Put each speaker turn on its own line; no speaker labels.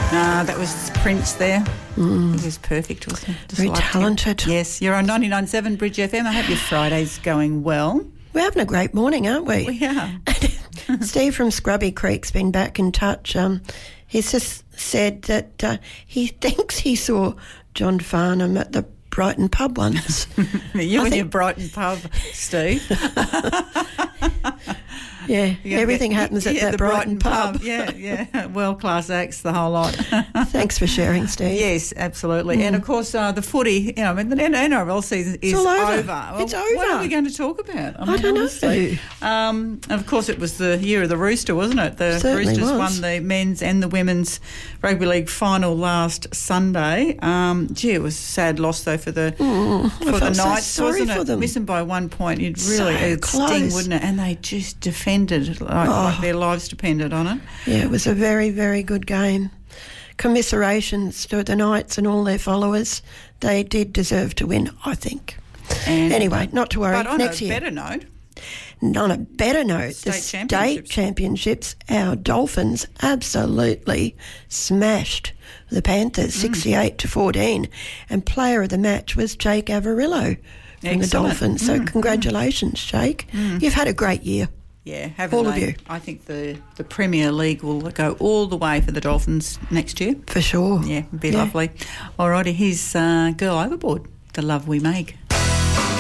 That was Prince there. He was perfect, wasn't he? Just
Very
liked him.
talented.
Yes, you're on 99.7 Bridge FM. I hope your Friday's going well.
We're having a great morning, aren't we?
We are.
Steve from Scrubby Creek's been back in touch. He's just said that he thinks he saw John Farnham at the Brighton pub once.
You and your Brighton pub, Steve.
Yeah, everything happens at that
the
Brighton pub.
Yeah. World-class acts, the whole lot.
Thanks for sharing, Steve.
Yes, absolutely. And, of course, the footy, the NRL season is
all over.
Well,
It's over.
What are we going to talk about?
I don't
honestly.
know.
Of course, it was the year of the Rooster, wasn't it? The
Certainly
Roosters
was.
won the men's and the women's rugby league final last Sunday. It was a sad loss, though, for the Knights,
sorry
wasn't
for
it?
them.
Missing by 1 point, it'd
So
sting,
close.
wouldn't it? And they just defended like their lives depended on it.
Yeah, it was a very, very good game. Commiserations to the Knights and all their followers. They did deserve to win, I think.
And,
anyway, not to worry.
But on
Next
a
year.
better note,
On a better note, the state championships, our Dolphins absolutely smashed the Panthers 68-14, and player of the match was Jake Averillo from the Dolphins. So congratulations, Jake. You've had a great year.
Yeah, haven't
all
they?
of you.
I think the Premier League will go all the way for the Dolphins next year.
For sure.
Yeah, it'd be lovely. Alrighty, here's Girl Overboard, The Love We Make.